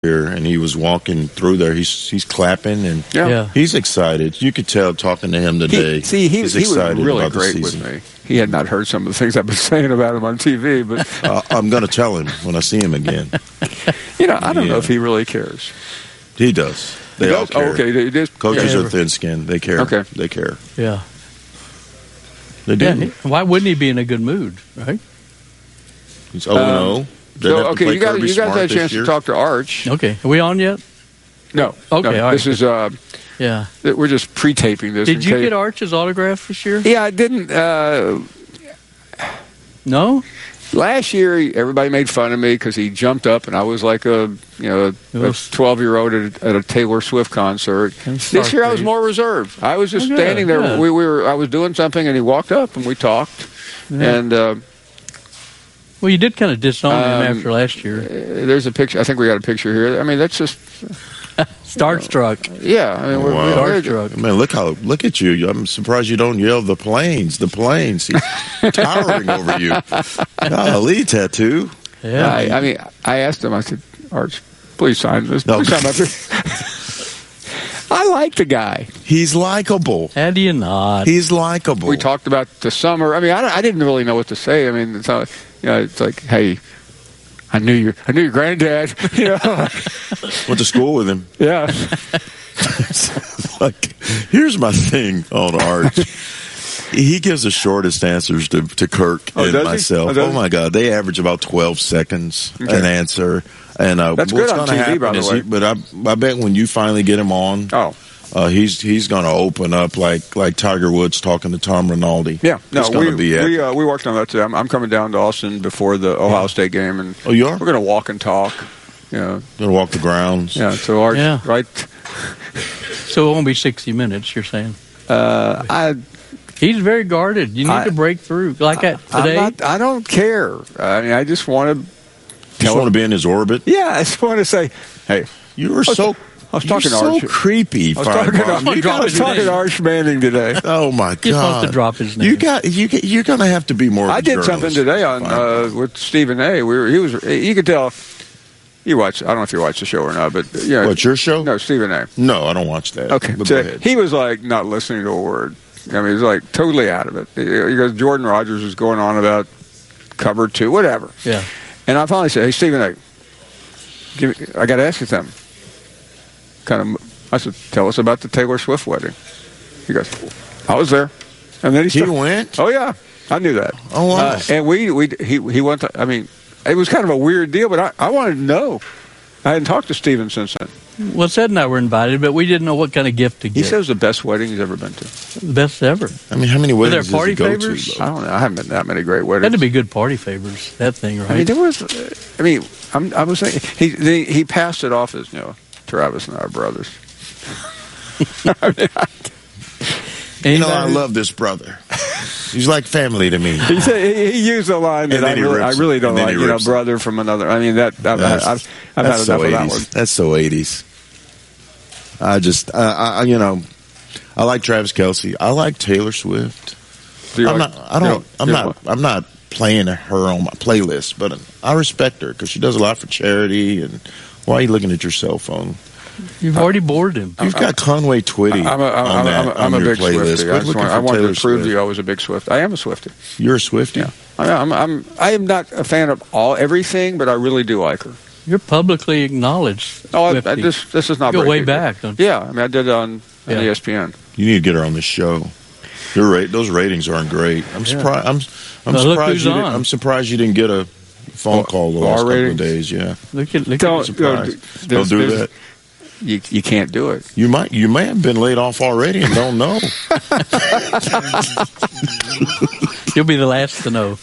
here, and he was walking through there. He's clapping, and he's excited. You could tell talking to him today. He was really about great with me. He had not heard some of the things I've been saying about him on TV, but I'm going to tell him when I see him again. I don't know if he really cares. He does. They all care. Oh, okay. Coaches are thin-skinned. They care. Okay. They care. Yeah. They do. Why wouldn't he be in a good mood, right? He's 0-0. So, okay, you guys had a chance to talk to Arch. Okay. Are we on yet? No. Okay, no, all right. This is, we're just pre-taping this. Did you get Arch's autograph this year? Yeah, I didn't. No? Last year, everybody made fun of me because he jumped up, and I was like a 12-year-old at a Taylor Swift concert. This year, I was more reserved. I was just standing there. Yeah. I was doing something, and he walked up, and we talked. Yeah. And well, you did kind of disown him after last year. There's a picture. I think we got a picture here. I mean, that's just starstruck. Yeah, I mean, we're starstruck. Man, look at you. I'm surprised you don't yell the planes. He's towering over you. Golly, tattoo. Yeah. I mean, I asked him. I said, Arch, please sign this. Please sign I like the guy. He's likable. How do you not? He's likable. We talked about the summer. I mean, I didn't really know what to say. I mean, it's like, hey, I knew your granddad. Went to school with him. Yeah. Here's my thing on Arch. He gives the shortest answers to Kirk and myself. Oh my God, they average about 12 seconds an answer. And that's what's good on TV, by the way. But I bet when you finally get him on, he's going to open up like Tiger Woods talking to Tom Rinaldi. Yeah, no, we worked on that today. I'm coming down to Austin before the Ohio State game, and you are? We're going to walk and talk. Going to walk the grounds. Yeah, so Arch, right? So it won't be 60 minutes. You're saying? He's very guarded. You need to break through like that today. I don't care. I mean, I just want to. You just want to be in his orbit? Yeah, I just want to say, hey, you were so creepy. I was talking to Arch Manning today. Oh my God! You're supposed to drop his name. You're going to have to be more. I did something today with Stephen A. You could tell. You watch. I don't know if you watch the show or not, but What's your show? No, Stephen A. No, I don't watch that. Okay, so he was like not listening to a word. I mean, he was like totally out of it. Because Jordan Rogers was going on about cover 2, whatever. Yeah. And I finally said, "Hey, Stephen A., I got to ask you something." I said, "Tell us about the Taylor Swift wedding." He goes, "I was there," and then he went. Oh yeah, I knew that. Oh wow. And he went. I mean, it was kind of a weird deal, but I wanted to know. I hadn't talked to Stephen since then. Well, Seth and I were invited, but we didn't know what kind of gift to get. He says it was the best wedding he's ever been to. The best ever. I mean, how many weddings Were there party does he go favors? to? I don't know. I haven't been to that many great weddings. Had to be good party favors. That thing, right? I mean, there was. I mean, I was thinking he passed it off as Travis and I are brothers. I love this brother. He's like family to me. He used a line that I really don't like. Brother from another. I mean, I've had enough of that one. That's so 80s. I like Travis Kelce. I like Taylor Swift. I'm not playing her on my playlist, but I respect her because she does a lot for charity. And why are you looking at your cell phone? You've already bored him. You've got Conway Twitty I'm a big Swiftie. I wanted to prove to you I was a big Swiftie. I am a Swiftie. You're a Swiftie? Yeah. I am not a fan of everything, but I really do like her. You're publicly acknowledged. This is not go way back, don't you? Yeah, I mean, I did it on ESPN. You need to get her on the show. Those ratings aren't great. I'm surprised. I'm surprised you didn't get a phone call the last couple of days. Yeah. Don't do that. You can't do it. You may have been laid off already and don't know. You'll be the last to know.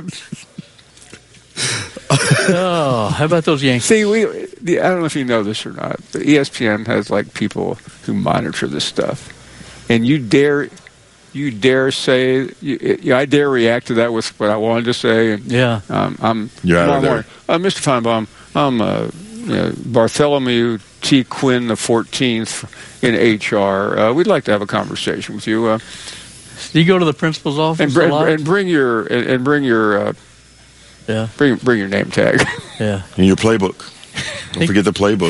How about those Yankees? See, I don't know if you know this or not, but ESPN has like people who monitor this stuff, and you dare say, I dare react to that with what I wanted to say. And, you're out of there. Mr. Feinbaum, I'm Bartholomew T. Quinn the 14th in HR. We'd like to have a conversation with you. Do you go to the principal's office and bring your bring your name tag. Yeah, and your playbook. Don't forget the playbook.